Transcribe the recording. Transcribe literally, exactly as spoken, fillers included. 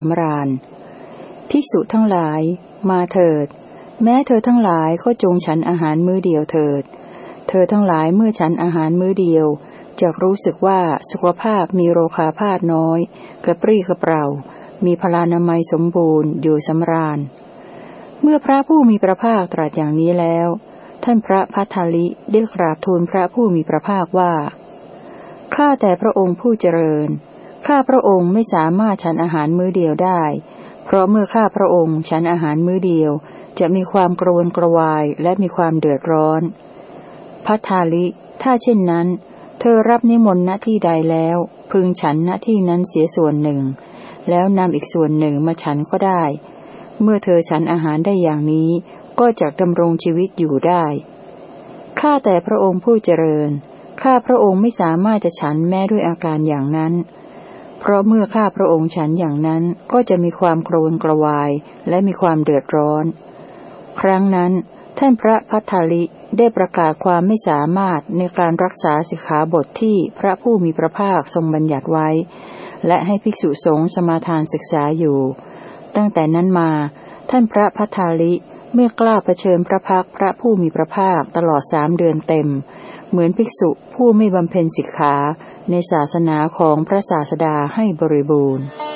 ำราญภิกษุทั้งหลายมาเถิดแม้เธอทั้งหลายก็จงฉันอาหารมื้อเดียวเถิดเธอทั้งหลายเมื่อฉันอาหารมื้อเดียวจะรู้สึกว่าสุขภาพมีโรคาพาธน้อยกระปรี้กระเปร่ามีพลานามัยสมบูรณ์อยู่สำราญเมื่อพระผู้มีพระภาคตรัสอย่างนี้แล้วท่านพระพัทธลิได้กราบทูลพระผู้มีพระภาคว่าข้าแต่พระองค์ผู้เจริญข้าพระองค์ไม่สามารถฉันอาหารมื้อเดียวได้เพราะเมื่อข้าพระองค์ฉันอาหารมื้อเดียวจะมีความกระวนกระวายและมีความเดือดร้อนพัทธลิถ้าเช่นนั้นเธอรับนิมนต์ณที่ใดแล้วพึงฉันณที่นั้นเสียส่วนหนึ่งแล้วนำอีกส่วนหนึ่งมาฉันก็ได้เมื่อเธอฉันอาหารได้อย่างนี้ก็จะดำรงชีวิตอยู่ได้ข้าแต่พระองค์ผู้เจริญข้าพระองค์ไม่สามารถจะฉันแม้ด้วยอาการอย่างนั้นเพราะเมื่อข้าพระองค์ฉันอย่างนั้นก็จะมีความกระวนกระวายและมีความเดือดร้อนครั้งนั้นท่านพระพัทธลิได้ประกาศความไม่สามารถในการรักษาสิกขาบทที่พระผู้มีพระภาคทรงบัญญัติไว้และให้ภิกษุสงฆ์สมาทานศึกษาอยู่ตั้งแต่นั้นมาท่านพระพัทธลิเมื่อกล้าเผชิญพระพักพระผู้มีพระภาคตลอดสามเดือนเต็มเหมือนภิกษุผู้ไม่บำเพ็ญสิกขาในศาสนาของพระศาสดาให้บริบูรณ์